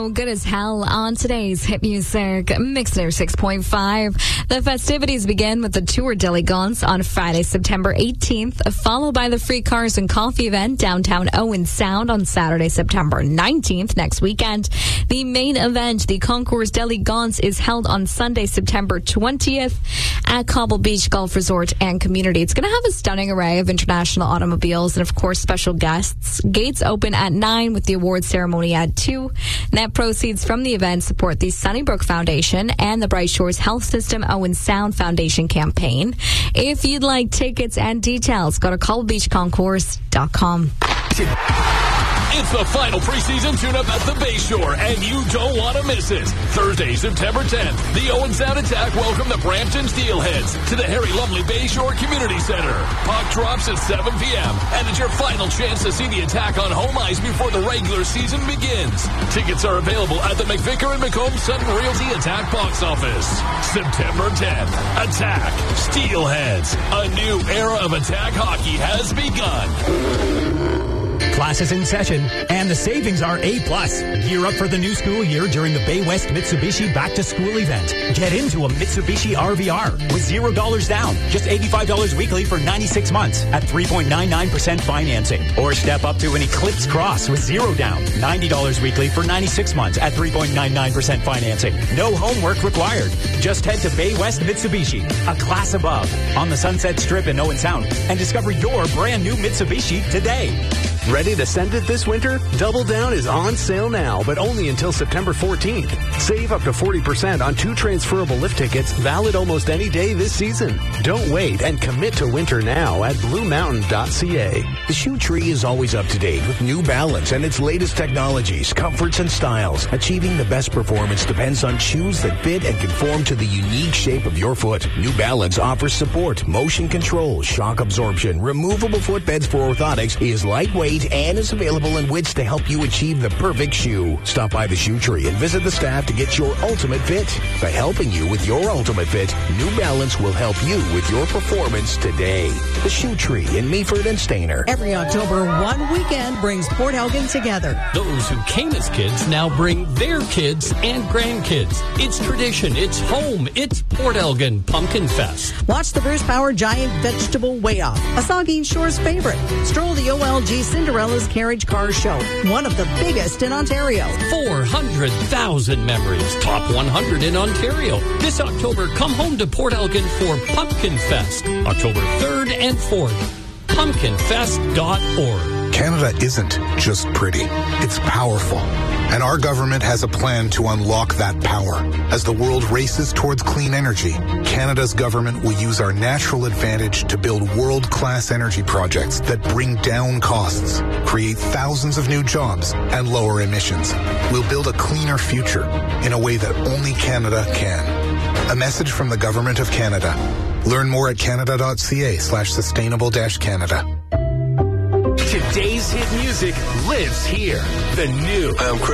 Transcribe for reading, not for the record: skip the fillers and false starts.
So good as hell on today's hit music. Mixer 6.5. The festivities begin with the Tour d'Elegance on Friday, September 18th, followed by the Free Cars and Coffee event downtown Owen Sound on Saturday, September 19th, next weekend. The main event, the Concours d'Elegance, is held on Sunday, September 20th at Cobble Beach Golf Resort and Community. It's going to have a stunning array of international automobiles and, of course, special guests. Gates open at 9 with the awards ceremony at 2. Net proceeds from the event support the Sunnybrook Foundation and the Bright Shores Health System Owen Sound Foundation campaign. If you'd like tickets and details, go to cobblebeachconcourse.com. It's the final preseason tune-up at the Bayshore, and you don't want to miss it. Thursday, September 10th, the Owen Sound Attack welcome the Brampton Steelheads to the Harry Lumley Bayshore Community Center. Puck drops at 7 p.m., and it's your final chance to see the Attack on home ice before the regular season begins. Tickets are available at the McVicker and McComb Sutton Realty Attack box office. September 10th, Attack Steelheads. A new era of Attack hockey has begun. Class is in session, and the savings are A+. Gear up for the new school year during the Bay West Mitsubishi Back to School event. Get into a Mitsubishi RVR with $0 down, just $85 weekly for 96 months at 3.99% financing. Or step up to an Eclipse Cross with $0 down, $90 weekly for 96 months at 3.99% financing. No homework required. Just head to Bay West Mitsubishi, a class above, on the Sunset Strip in Owen Sound, and discover your brand new Mitsubishi today. Ready to send it this winter? Double Down is on sale now, but only until September 14th. Save up to 40% on 2 transferable lift tickets, valid almost any day this season. Don't wait and commit to winter now at BlueMountain.ca. The Shoe Tree is always up to date with New Balance and its latest technologies, comforts, and styles. Achieving the best performance depends on shoes that fit and conform to the unique shape of your foot. New Balance offers support, motion control, shock absorption, removable footbeds for orthotics, is lightweight, and is available in widths to help you achieve the perfect shoe. Stop by the Shoe Tree and visit the staff to get your ultimate fit. By helping you with your ultimate fit, New Balance will help you with your performance today. The Shoe Tree in Meaford and Stayner. Every October, one weekend brings Port Elgin together. Those who came as kids now bring their kids and grandkids. It's tradition, it's home, it's Port Elgin Pumpkin Fest. Watch the Bruce Power Giant Vegetable Weigh-Off, a Saugeen Shore's favorite. Stroll the OLG Cinderella's Carriage Car Show, one of the biggest in Ontario. 400,000 memories, top 100 in Ontario. This October, come home to Port Elgin for Pumpkin Fest, October 3rd and 4th. PumpkinFest.org. Canada isn't just pretty, it's powerful. And our government has a plan to unlock that power. As the world races towards clean energy, Canada's government will use our natural advantage to build world-class energy projects that bring down costs, create thousands of new jobs, and lower emissions. We'll build a cleaner future in a way that only Canada can. A message from the Government of Canada. Learn more at canada.ca/sustainable-Canada. Today's hit music lives here. The new